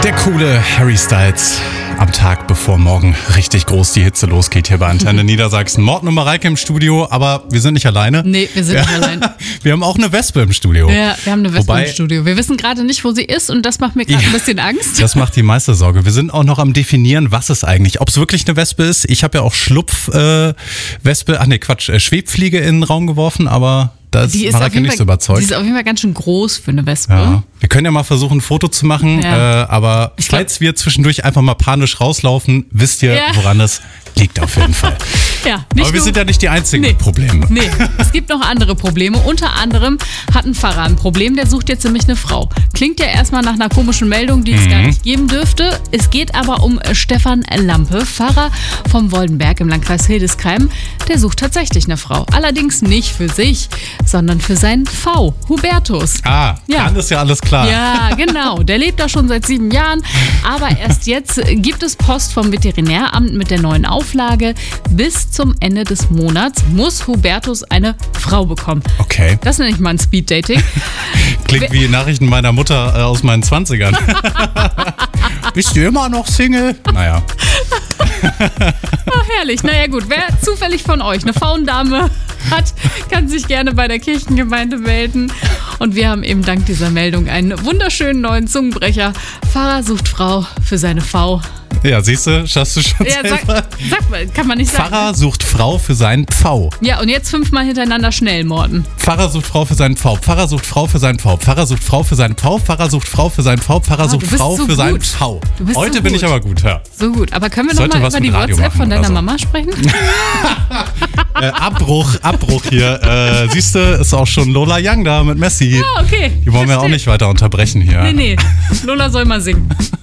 Der coole Harry Styles am Tag, bevor morgen richtig groß die Hitze losgeht hier bei Antenne Niedersachsen. Morten und Mareike im Studio, aber wir sind nicht alleine. Nee, wir sind nicht allein. Wir haben auch eine Wespe im Studio. Ja, wir haben eine Wespe im Studio. Wir wissen gerade nicht, wo sie ist und das macht mir gerade ein bisschen Angst. Das macht die meiste Sorge. Wir sind auch noch am Definieren, was es eigentlich, ob es wirklich eine Wespe ist. Ich habe ja auch Schwebfliege in den Raum geworfen, aber da ist Mareike nicht so überzeugt. Die ist auf jeden Fall ganz schön groß für eine Wespe. Ja. Wir können ja mal versuchen, ein Foto zu machen, aber falls wir zwischendurch einfach mal panisch rauslaufen, wisst ihr, woran es liegt auf jeden Fall. Ja, aber wir sind ja nicht die einzigen Probleme. Nee, es gibt noch andere Probleme. Unter anderem hat ein Pfarrer ein Problem, der sucht jetzt nämlich eine Frau. Klingt ja erstmal nach einer komischen Meldung, die es gar nicht geben dürfte. Es geht aber um Stefan Lampe, Pfarrer vom Woldenberg im Landkreis Hildesheim. Der sucht tatsächlich eine Frau. Allerdings nicht für sich, sondern für seinen V, Hubertus. Dann ist ja alles klar. Ja, genau. Der lebt da schon seit 7 Jahren. Aber erst jetzt gibt es Post vom Veterinäramt mit der neuen Auflage. Bis zum Ende des Monats muss Hubertus eine Frau bekommen. Okay. Das nenne ich mal ein Speeddating. Klingt wie Nachrichten meiner Mutter aus meinen 20ern. Bist du immer noch Single? Naja. Oh, herrlich. Naja gut, wer zufällig von euch eine Faundame hat, kann sich gerne bei der Kirchengemeinde melden. Und wir haben eben dank dieser Meldung einen wunderschönen neuen Zungenbrecher. Pfarrer sucht Frau für seine V. Ja, siehst du, schaffst du schon selber. Sag mal, kann man nicht sagen. Pfarrer sucht Frau für seinen Pfau. Ja, und jetzt 5-mal hintereinander schnell, Morten. Pfarrer sucht Frau für seinen Pfau. Pfarrer sucht Frau für seinen Pfau. Pfarrer sucht Frau für seinen Pfau. Pfarrer sucht Frau für seinen Pfau. Pfarrer sucht Frau für seinen Pfau. Heute bin ich aber gut, ja. So gut, aber können wir noch mal über die WhatsApp von deiner Mama sprechen? Abbruch hier. Siehst du, ist auch schon Lola Young da mit Messi. Ah, okay. Die wollen wir auch nicht weiter unterbrechen hier. Nee. Lola soll mal singen.